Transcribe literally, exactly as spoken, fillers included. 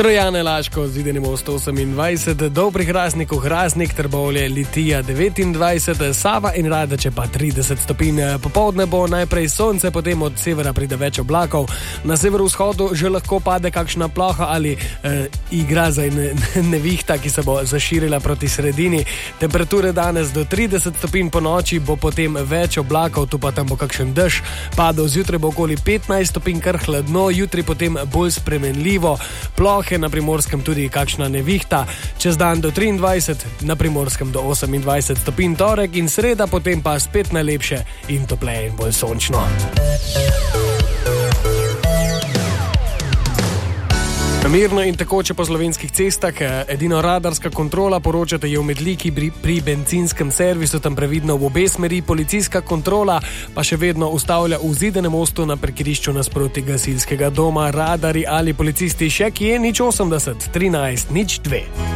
Trojane, Laško, Zidani most osemindvajset, Dobrih Hrastnikov, Hrastnik, Trbovlje, Litija devetindvajset, Sava in Radeče pa trideset stopinj. Popoldne bo najprej sonce, potem od severa pride več oblakov. Na severovzhodu že lahko pade kakšna ploha ali eh, igra za ne, nevihta, ki se bo zaširila proti sredini. Temperature danes do trideset stopinj, po noči bo potem več oblakov, tu pa tam bo kakšen dež padel. Zjutraj bo okoli petnajst stopinj, kar hladno, jutri potem bolj spremenljivo. Plohe, na Primorskem tudi kakšna nevihta, čez dan do triindvajset, na Primorskem do osemindvajset stopinj, torek in sreda, potem pa spet najlepše in topleje in bolj sončno. Mirno in tekoče po slovenskih cestah, edino radarska kontrola, poročate, je v Medliki pri, pri benzinskem servisu, tam previdno v obe smeri, policijska kontrola pa še vedno ustavlja v Zidanem mostu na parkirišču nasproti gasilskega doma. Radari ali policisti še kje? nič osemdeset, trinajst, nič dve.